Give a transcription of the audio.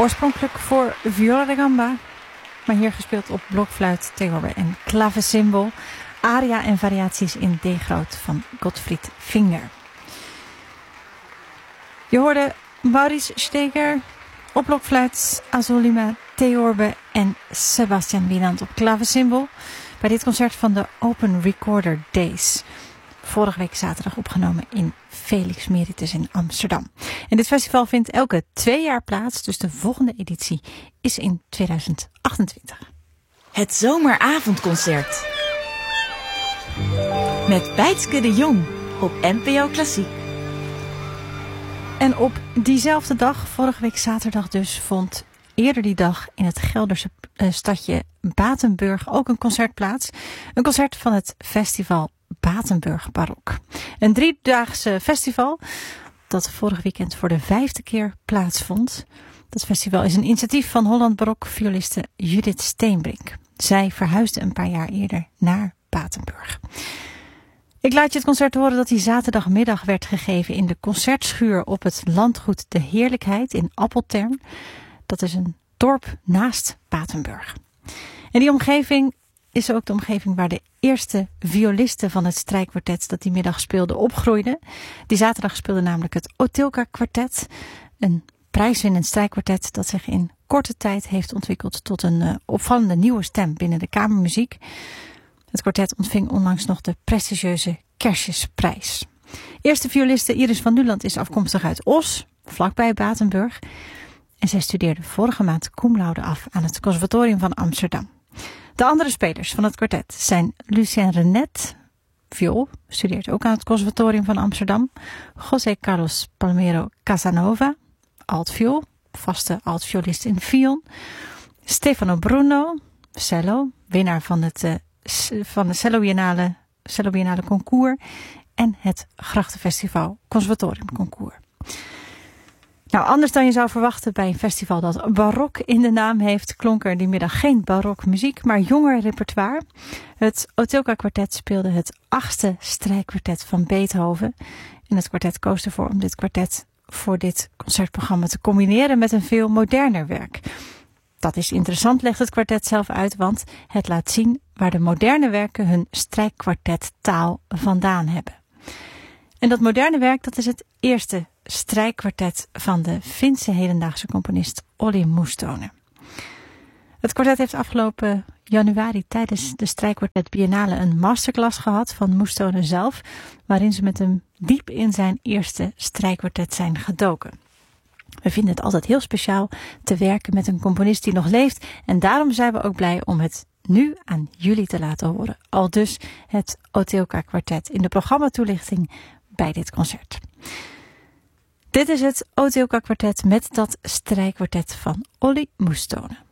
Oorspronkelijk voor viola da gamba, maar hier gespeeld op blokfluit, theorbe en klavecimbal, aria en variaties in D-groot van Gottfried Finger. Je hoorde Maurice Steger op blokfluit, Azolima, theorbe en Sebastian Wienand op klavecimbal bij dit concert van de Open Recorder Days. Vorige week zaterdag opgenomen in Felix Meritus in Amsterdam. En dit festival vindt elke 2 jaar plaats, dus de volgende editie is in 2028. Het zomeravondconcert. Met Bijtske de Jong op NPO Klassiek. En op diezelfde dag, vorige week zaterdag dus, vond eerder die dag in het Gelderse stadje Batenburg ook een concert plaats. Een concert van het festival Batenburg Barok. Een 3-daagse festival dat vorig weekend voor de 5e keer plaatsvond. Dat festival is een initiatief van Holland Barok violiste Judith Steenbrink. Zij verhuisde een paar jaar eerder naar Batenburg. Ik laat je het concert horen dat die zaterdagmiddag werd gegeven in de concertschuur op het landgoed De Heerlijkheid in Appeltern. Dat is een dorp naast Batenburg. En die omgeving is ook de omgeving waar de eerste violisten van het strijkkwartet dat die middag speelde opgroeiden. Die zaterdag speelde namelijk het Otilka Kwartet, een prijswinnend strijkkwartet dat zich in korte tijd heeft ontwikkeld tot een opvallende nieuwe stem binnen de kamermuziek. Het kwartet ontving onlangs nog de prestigieuze Kersjesprijs. Eerste violiste Iris van Nuland is afkomstig uit Os, vlakbij Batenburg. En zij studeerde vorige maand cum laude af aan het Conservatorium van Amsterdam. De andere spelers van het kwartet zijn Lucien Renet, viool, studeert ook aan het Conservatorium van Amsterdam. José Carlos Palmero Casanova, altviool, vaste altviolist in Vion. Stefano Bruno, cello, winnaar van de Cello Biennale Concours en het Grachtenfestival Conservatorium Concours. Nou, anders dan je zou verwachten bij een festival dat barok in de naam heeft, klonk er die middag geen barokmuziek, maar jonger repertoire. Het Otilka Kwartet speelde het 8e strijkkwartet van Beethoven. En het kwartet koos ervoor om dit kwartet voor dit concertprogramma te combineren met een veel moderner werk. Dat is interessant, legt het kwartet zelf uit, want het laat zien waar de moderne werken hun strijkkwartettaal vandaan hebben. En dat moderne werk, dat is het eerste strijkkwartet van de Finse hedendaagse componist Olli Mustonen. Het kwartet heeft afgelopen januari tijdens de Strijkkwartet Biennale een masterclass gehad van Mustonen zelf, waarin ze met hem diep in zijn eerste strijkkwartet zijn gedoken. We vinden het altijd heel speciaal te werken met een componist die nog leeft en daarom zijn we ook blij om het nu aan jullie te laten horen. Aldus het Otilka Kwartet in de programmatoelichting bij dit concert. Dit is het Otilka Kwartet met dat strijkkwartet van Olli Mustonen.